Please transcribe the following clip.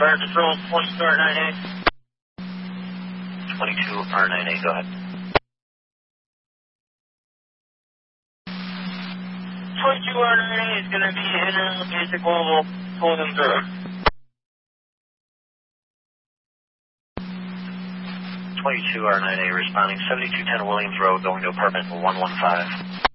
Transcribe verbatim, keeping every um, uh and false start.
Fire Patrol, twenty-two R nine A. twenty-two R nine A, go ahead. twenty-two R nine A is going to be in a basic level, pull them through. twenty-two R nine A responding, seventy-two ten Williams Road, going to apartment one one five.